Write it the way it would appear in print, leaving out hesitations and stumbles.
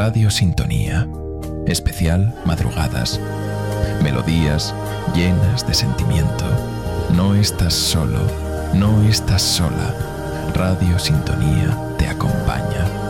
Radio Sintonía. Especial madrugadas. Melodías llenas de sentimiento. No estás solo, no estás sola. Radio Sintonía te acompaña.